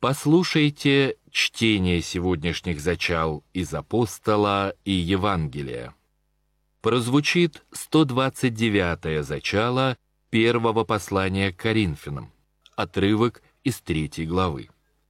Послушайте чтение сегодняшних зачал из Апостола и Евангелия. Прозвучит 129-е зачало первого послания к Коринфянам, отрывок из 3 главы.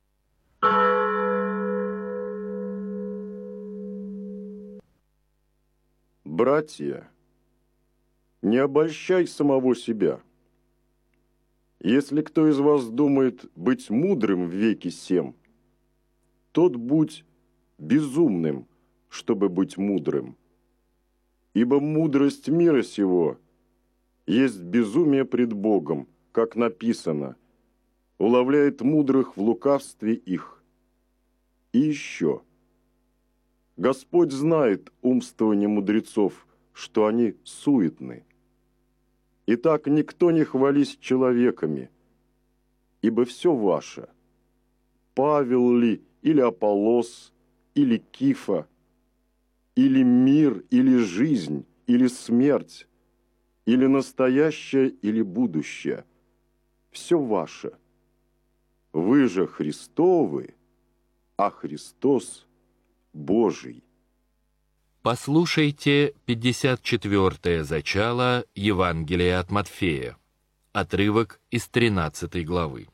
Братья, не обольщай самого себя. Если кто из вас думает быть мудрым в веке сем, тот будь безумным, чтобы быть мудрым. Ибо мудрость мира сего есть безумие пред Богом, как написано, уловляет мудрых в лукавстве их. И еще, Господь знает умствование мудрецов, что они суетны. Итак, никто не хвались человеками, ибо все ваше. Павел ли, или Аполлос, или Кифа, или мир, или жизнь, или смерть, или настоящее, или будущее. Все ваше. Вы же Христовы, а Христос Божий. Послушайте 54-е зачало Евангелия от Матфея, отрывок из 13 главы.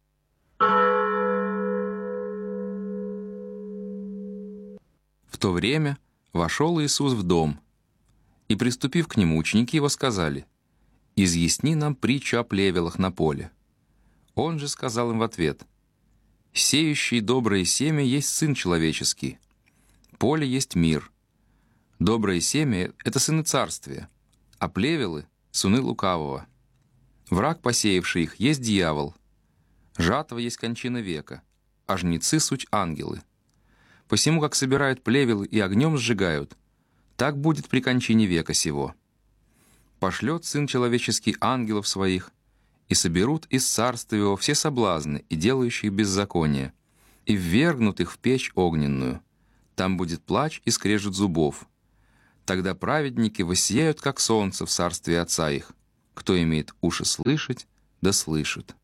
В то время вошел Иисус в дом, и, приступив к нему, ученики его сказали: «Изъясни нам притчу о плевелах на поле». Он же сказал им в ответ: «Сеющий доброе семя есть Сын Человеческий. Поле есть мир. Доброе семя — это сыны царствия, а плевелы — сыны лукавого. Враг, посеявший их, есть дьявол. Жатва есть кончина века, а жнецы — суть ангелы. Посему, как собирают плевелы и огнем сжигают, так будет при кончине века сего. Пошлет Сын Человеческий ангелов своих, и соберут из царства его все соблазны и делающие беззаконие, и ввергнут их в печь огненную. Там будет плач и скрежет зубов. Тогда праведники воссияют, как солнце в царстве Отца их. Кто имеет уши слышать, да слышит».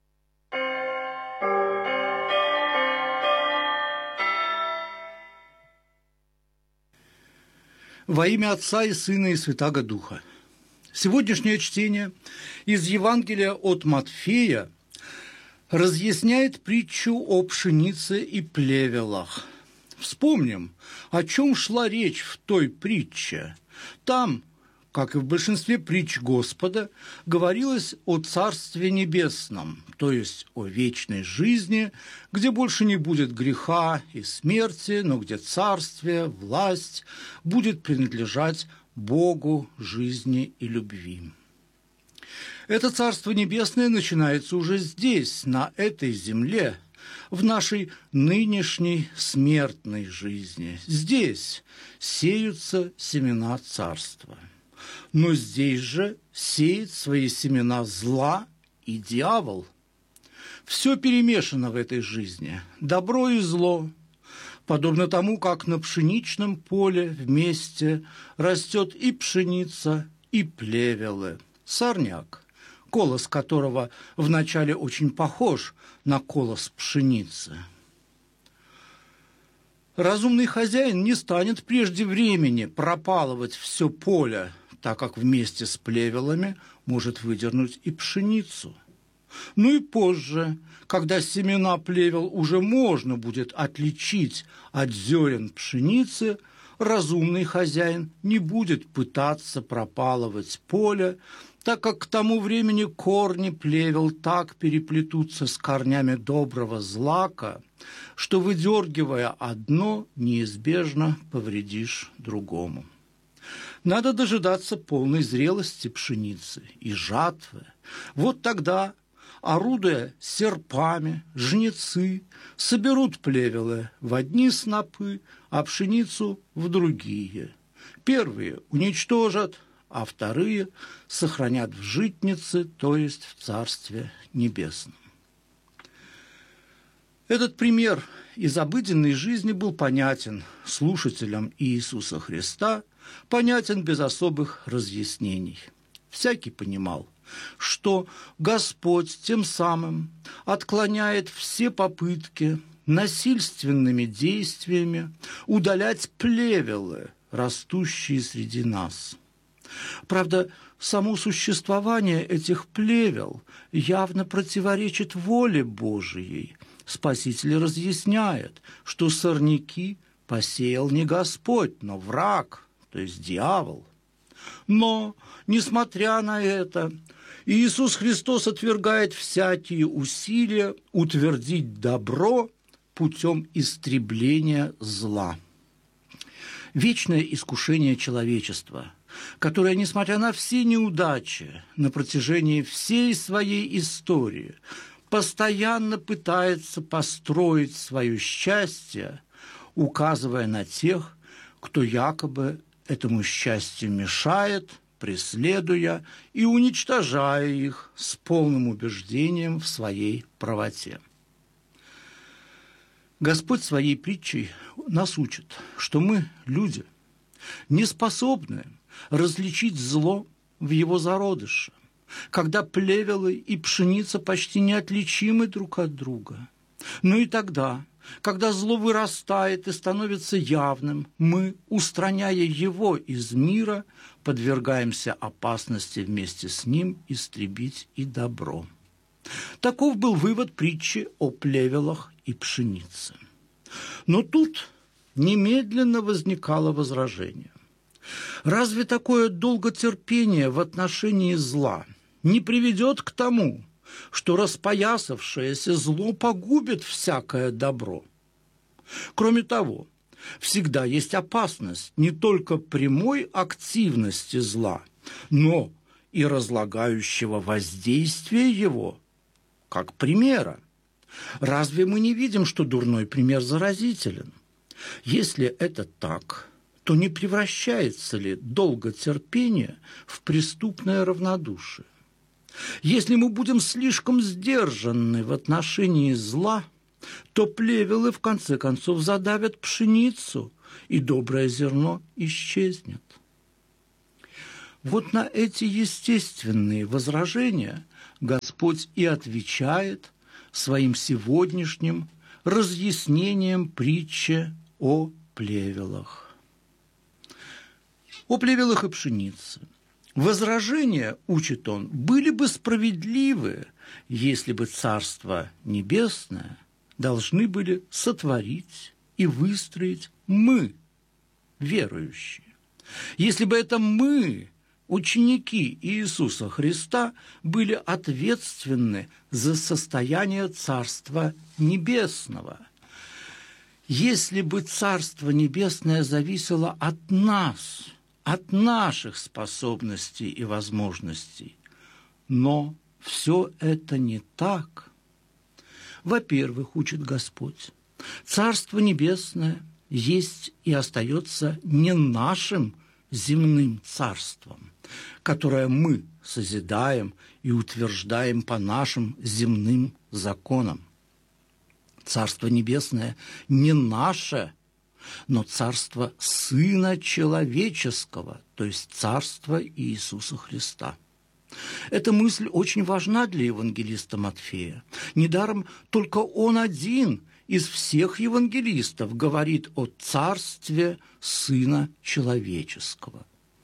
Во имя Отца и Сына и Святаго Духа. Сегодняшнее чтение из Евангелия от Матфея разъясняет притчу о пшенице и плевелах. Вспомним, о чем шла речь в той притче. Там, как и в большинстве притч Господа, говорилось о Царстве Небесном, то есть о вечной жизни, где больше не будет греха и смерти, но где царствие, власть будет принадлежать Богу жизни и любви. Это Царство Небесное начинается уже здесь, на этой земле, в нашей нынешней смертной жизни. Здесь сеются семена Царства. Но здесь же сеет свои семена зла и дьявол. Все перемешано в этой жизни, добро и зло, подобно тому, как на пшеничном поле вместе растет и пшеница, и плевелы, сорняк, колос которого вначале очень похож на колос пшеницы. Разумный хозяин не станет прежде времени пропалывать все поле, так как вместе с плевелами может выдернуть и пшеницу. Ну и позже, когда семена плевел уже можно будет отличить от зерен пшеницы, разумный хозяин не будет пытаться пропалывать поле, так как к тому времени корни плевел так переплетутся с корнями доброго злака, что, выдергивая одно, неизбежно повредишь другому. Надо дожидаться полной зрелости пшеницы и жатвы. Вот тогда, орудуя серпами, жнецы соберут плевелы в одни снопы, а пшеницу в другие. Первые уничтожат, а вторые сохранят в житнице, то есть в Царстве Небесном. Этот пример из обыденной жизни был понятен слушателям Иисуса Христа, понятен без особых разъяснений. всякий понимал, что Господь тем самым отклоняет все попытки насильственными действиями удалять плевелы, растущие среди нас. Правда, само существование этих плевел явно противоречит воле Божией. Спаситель разъясняет, что сорняки посеял не Господь, но враг, то есть дьявол. Но, несмотря на это, Иисус Христос отвергает всякие усилия утвердить добро путем истребления зла. Вечное искушение человечества, которое, несмотря на все неудачи на протяжении всей своей истории, постоянно пытается построить свое счастье, указывая на тех, кто якобы этому счастью мешает, преследуя и уничтожая их с полным убеждением в своей правоте. Господь своей притчей нас учит, что мы, люди, не способны различить зло в его зародыше, когда плевелы и пшеница почти неотличимы друг от друга. Но и тогда, когда зло вырастает и становится явным, мы, устраняя его из мира, подвергаемся опасности вместе с ним истребить и добро. Таков был вывод притчи о плевелах и пшенице. Но тут немедленно возникало возражение. Разве такое долготерпение в отношении зла не приведет к тому, что распоясавшееся зло погубит всякое добро? Кроме того, всегда есть опасность не только прямой активности зла, но и разлагающего воздействия его, как примера. Разве мы не видим, что дурной пример заразителен? Если это так, то не превращается ли долготерпение в преступное равнодушие? Если мы будем слишком сдержанны в отношении зла, то плевелы в конце концов задавят пшеницу, и доброе зерно исчезнет. Вот на эти естественные возражения Господь и отвечает своим сегодняшним разъяснением притчи о плевелах. О плевелах и пшенице. Возражения, учит он, были бы справедливы, если бы Царство Небесное должны были сотворить и выстроить мы, верующие. Если бы это мы, ученики Иисуса Христа, были ответственны за состояние Царства Небесного. Если бы Царство Небесное зависело от нас, от наших способностей и возможностей. Но все это не так. Во-первых, учит Господь, Царство Небесное есть и остается не нашим земным царством, которое мы созидаем и утверждаем по нашим земным законам. Царство Небесное не наше, но царство Сына Человеческого, то есть царство Иисуса Христа. Эта мысль очень важна для евангелиста Матфея. Недаром только он один из всех евангелистов говорит о царстве Сына Человеческого.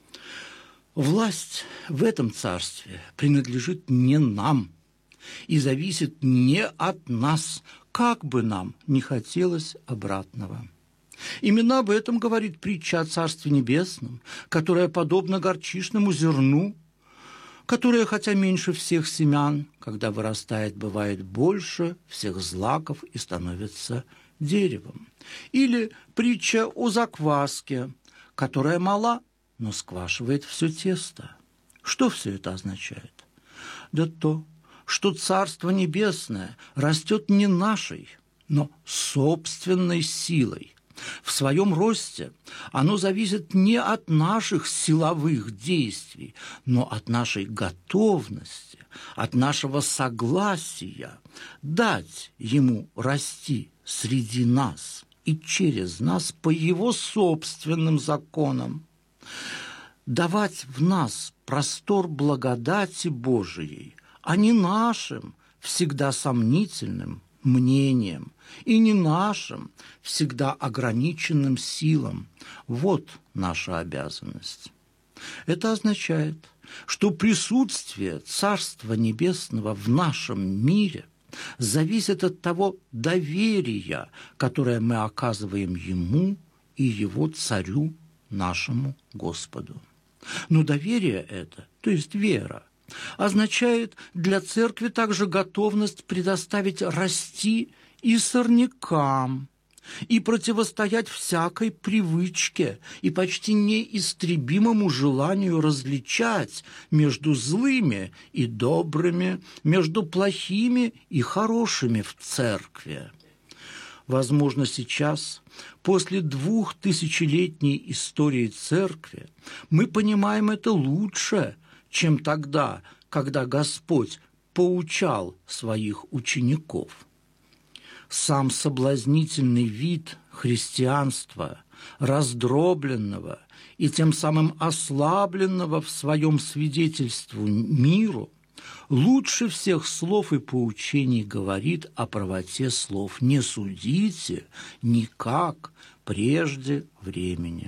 Власть в этом царстве принадлежит не нам и зависит не от нас, как бы нам ни хотелось обратного. Именно об этом говорит притча о Царстве Небесном, которая подобна горчичному зерну, которое, хотя меньше всех семян, когда вырастает, бывает больше всех злаков и становится деревом. Или притча о закваске, которая мала, но сквашивает все тесто. Что все это означает? Да то, что Царство Небесное растет не нашей, но собственной силой. В своем росте оно зависит не от наших силовых действий, но от нашей готовности, от нашего согласия дать ему расти среди нас и через нас по его собственным законам. давать в нас простор благодати Божией, а не нашим, всегда сомнительным мнением, и не нашим, всегда ограниченным силам. Вот наша обязанность. Это означает, что присутствие Царства Небесного в нашем мире зависит от того доверия, которое мы оказываем Ему и Его Царю, нашему Господу. Но доверие это, то есть вера, означает для церкви также готовность предоставить расти и сорнякам, и противостоять всякой привычке и почти неистребимому желанию различать между злыми и добрыми, между плохими и хорошими в церкви. Возможно, сейчас, после 2000-летней истории церкви, мы понимаем это лучше, чем тогда, когда Господь поучал своих учеников. Сам соблазнительный вид христианства, раздробленного и тем самым ослабленного в своем свидетельстве миру, лучше всех слов и поучений говорит о правоте слов «не судите никак прежде времени».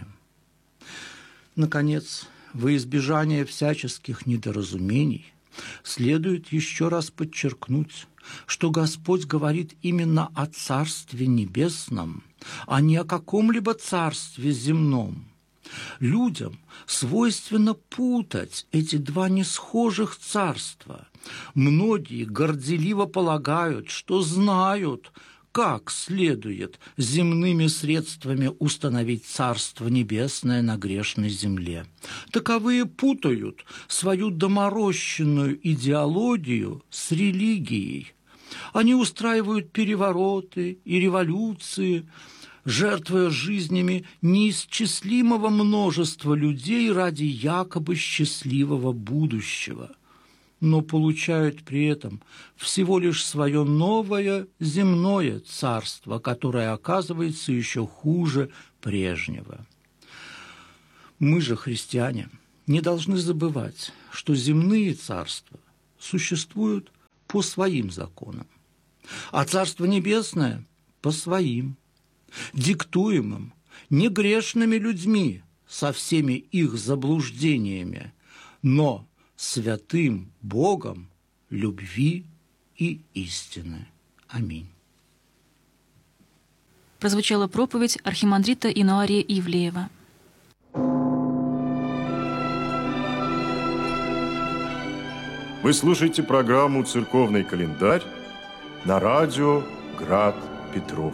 Наконец, во избежание всяческих недоразумений следует еще раз подчеркнуть, что Господь говорит именно о Царстве Небесном, а не о каком-либо царстве земном. Людям свойственно путать эти два несхожих царства. Многие горделиво полагают, что знают, как следует земными средствами установить Царство Небесное на грешной земле. Таковые путают свою доморощенную идеологию с религией. Они устраивают перевороты и революции, жертвуя жизнями неисчислимого множества людей ради якобы счастливого будущего, но получают при этом всего лишь свое новое земное царство, которое оказывается еще хуже прежнего. Мы же, христиане, не должны забывать, что земные царства существуют по своим законам, а Царство Небесное – по своим, диктуемым не грешными людьми со всеми их заблуждениями, но святым Богом любви и истины. Аминь. Прозвучала проповедь архимандрита Инуария Ивлеева. Вы слушаете программу «Церковный календарь» на радио «Град Петров».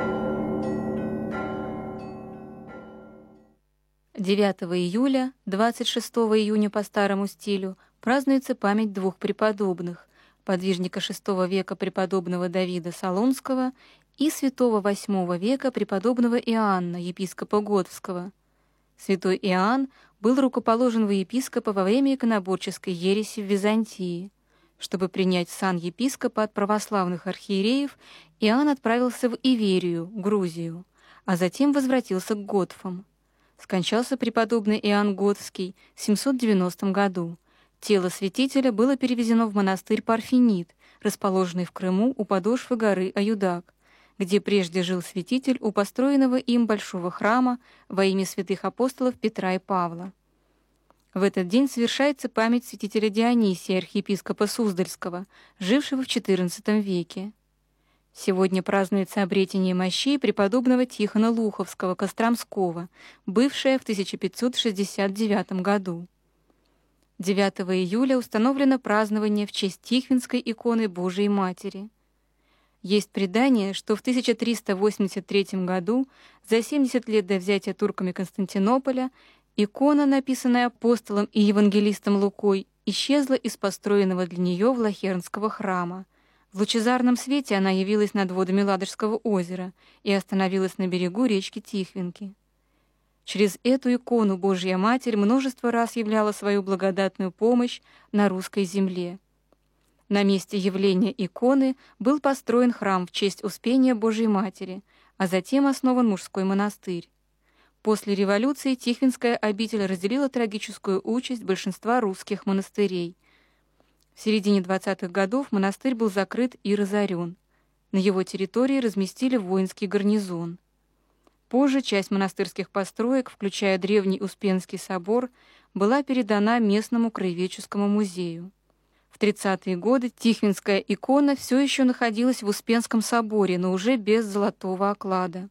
9 июля, 26 июня по старому стилю празднуется память двух преподобных, подвижника VI века преподобного Давида Солонского и святого VIII века преподобного Иоанна, епископа Готского. Святой Иоанн был рукоположен во епископа во время иконоборческой ереси в Византии. Чтобы принять сан епископа от православных архиереев, Иоанн отправился в Иверию, Грузию, а затем возвратился к готфам. Скончался преподобный Иоанн Готский в 790 году. Тело святителя было перевезено в монастырь Парфенид, расположенный в Крыму у подошвы горы Аюдак, где прежде жил святитель у построенного им большого храма во имя святых апостолов Петра и Павла. В этот день совершается память святителя Дионисия, архиепископа Суздальского, жившего в XIV веке. Сегодня празднуется обретение мощей преподобного Тихона Луховского, Костромского, бывшее в 1569 году. 9 июля установлено празднование в честь Тихвинской иконы Божией Матери. Есть предание, что в 1383 году, за 70 лет до взятия турками Константинополя, икона, написанная апостолом и евангелистом Лукой, исчезла из построенного для нее Влахернского храма. В лучезарном свете она явилась над водами Ладожского озера и остановилась на берегу речки Тихвинки. Через эту икону Божья Матерь множество раз являла свою благодатную помощь на русской земле. На месте явления иконы был построен храм в честь Успения Божьей Матери, а затем основан мужской монастырь. После революции Тихвинская обитель разделила трагическую участь большинства русских монастырей. В середине 20-х годов монастырь был закрыт и разорен. На его территории разместили воинский гарнизон. Позже часть монастырских построек, включая древний Успенский собор, была передана местному краеведческому музею. В 30-е годы Тихвинская икона все еще находилась в Успенском соборе, но уже без золотого оклада.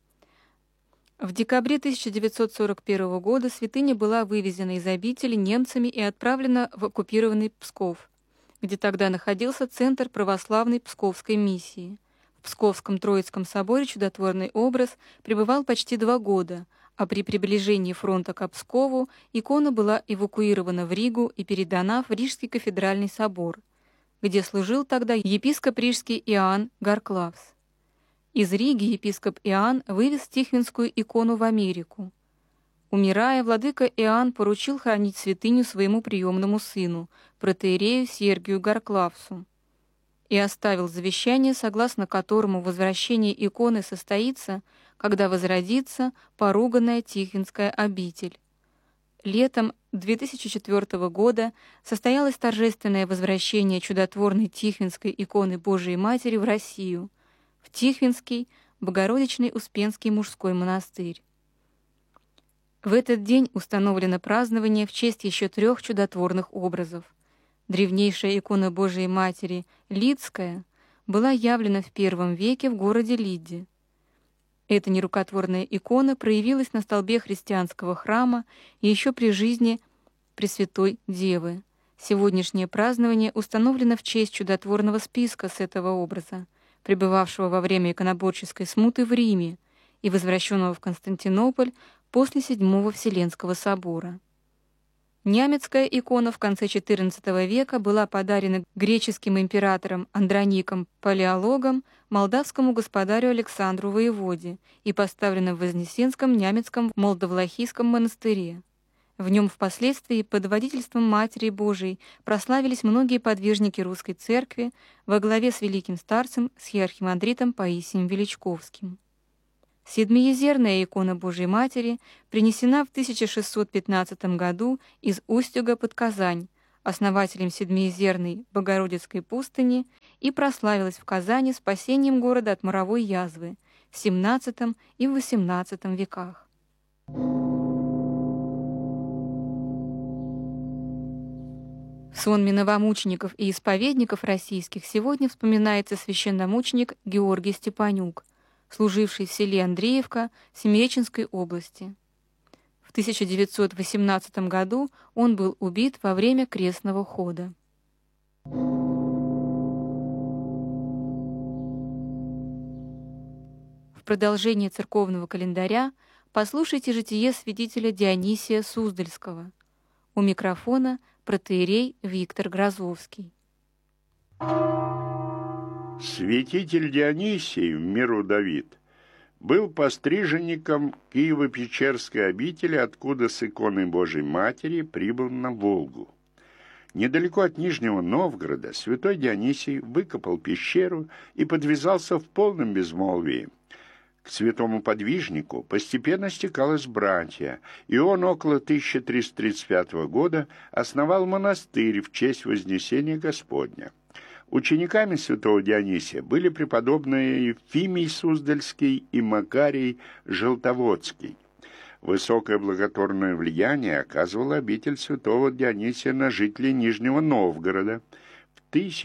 В декабре 1941 года святыня была вывезена из обители немцами и отправлена в оккупированный Псков, где тогда находился центр православной Псковской миссии. В Псковском Троицком соборе чудотворный образ пребывал почти 2 года, а при приближении фронта к Пскову икона была эвакуирована в Ригу и передана в Рижский кафедральный собор, где служил тогда епископ рижский Иоанн Гарклавс. Из Риги епископ Иоанн вывез Тихвинскую икону в Америку. Умирая, владыка Иоанн поручил хранить святыню своему приемному сыну, протоиерею Сергию Гарклавсу, и оставил завещание, согласно которому возвращение иконы состоится, когда возродится поруганная Тихвинская обитель. Летом 2004 года состоялось торжественное возвращение чудотворной Тихвинской иконы Божией Матери в Россию, в Тихвинский Богородичный Успенский мужской монастырь. В этот день установлено празднование в честь еще 3 чудотворных образов. Древнейшая икона Божией Матери, Лидская, была явлена в I веке в городе Лидде. Эта нерукотворная икона проявилась на столбе христианского храма еще при жизни Пресвятой Девы. Сегодняшнее празднование установлено в честь чудотворного списка с этого образа, пребывавшего во время иконоборческой смуты в Риме и возвращенного в Константинополь после VII Вселенского собора. Нямецкая икона в конце XIV века была подарена греческим императором Андроником Палеологом молдавскому господарю Александру Воеводе и поставлена в Вознесенском Нямецком Молдовлахийском монастыре. В нем впоследствии под водительством Матери Божией прославились многие подвижники русской церкви во главе с великим старцем схиархимандритом Паисием Величковским. Седмиезерная икона Божией Матери принесена в 1615 году из Устюга под Казань основателем Седмиезерной Богородицкой пустыни и прославилась в Казани спасением города от моровой язвы в XVII и XVIII веках. В сонме новомучеников и исповедников российских сегодня вспоминается священномученик Георгий Степанюк, служивший в селе Андреевка Семиеченской области. В 1918 году он был убит во время крестного хода. В продолжение церковного календаря послушайте житие святителя Дионисия Суздальского. У микрофона протоиерей Виктор Грозовский. Святитель Дионисий, в миру Давид, был постриженником Киево-Печерской обители, откуда с иконой Божией Матери прибыл на Волгу. Недалеко от Нижнего Новгорода святой Дионисий выкопал пещеру и подвязался в полном безмолвии. К святому подвижнику постепенно стекалось братья, и он около 1335 года основал монастырь в честь Вознесения Господня. Учениками святого Дионисия были преподобные Ефимий Суздальский и Макарий Желтоводский. Высокое благотворное влияние оказывала обитель святого Дионисия на жителей Нижнего Новгорода. В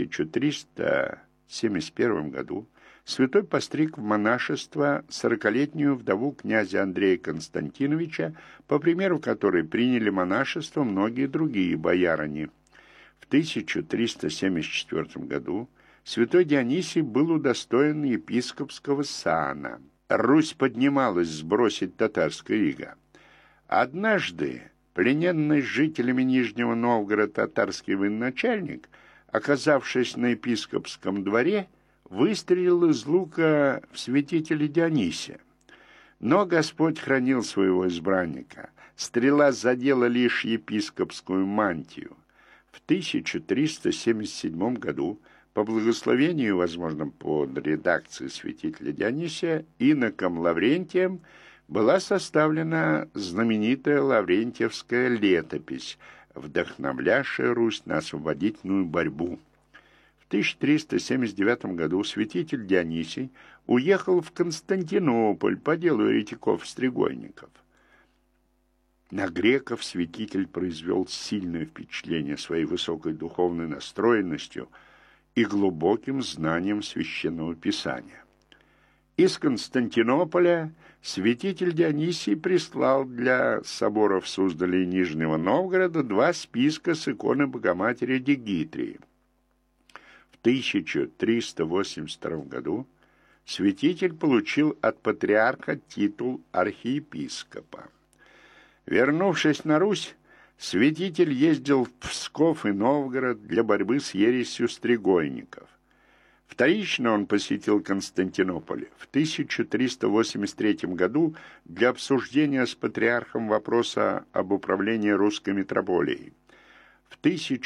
1371 году святой постриг в монашество 40-летнюю вдову князя Андрея Константиновича, по примеру которой приняли монашество многие другие боярыни. В 1374 году святой Дионисий был удостоен епископского сана. Русь поднималась сбросить татарское иго. Однажды плененный жителями Нижнего Новгорода татарский военачальник, оказавшись на епископском дворе, выстрелил из лука в святителя Дионисия. Но Господь хранил своего избранника. Стрела задела лишь епископскую мантию. В 1377 году, по благословению, возможно, под редакцией святителя Дионисия, иноком Лаврентием, была составлена знаменитая Лаврентьевская летопись, вдохновлявшая Русь на освободительную борьбу. В 1379 году святитель Дионисий уехал в Константинополь по делу еретиков-стрегойников. На греков святитель произвел сильное впечатление своей высокой духовной настроенностью и глубоким знанием Священного Писания. Из Константинополя святитель Дионисий прислал для соборов Суздаля и Нижнего Новгорода 2 списка с иконой Богоматери Дигитрии. В 1382 году святитель получил от патриарха титул архиепископа. Вернувшись на Русь, святитель ездил в Псков и Новгород для борьбы с ересью стрегойников. Вторично он посетил Константинополь в 1383 году для обсуждения с патриархом вопроса об управлении русской митрополией. В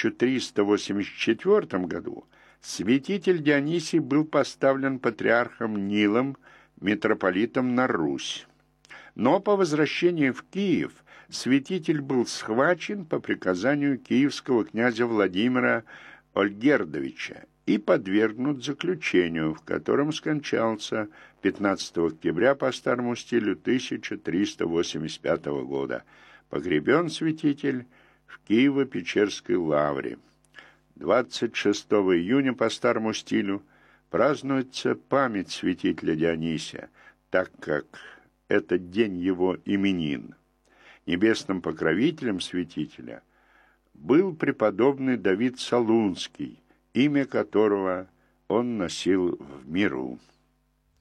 1384 году святитель Дионисий был поставлен патриархом Нилом, митрополитом на Русь. Но по возвращении в Киев святитель был схвачен по приказанию киевского князя Владимира Ольгердовича и подвергнут заключению, в котором скончался 15 октября по старому стилю 1385 года. Погребен святитель в Киево-Печерской лавре. 26 июня по старому стилю празднуется память святителя Дионисия, так как этот день его именин. Небесным покровителем святителя был преподобный Давид Солунский, имя которого он носил в миру.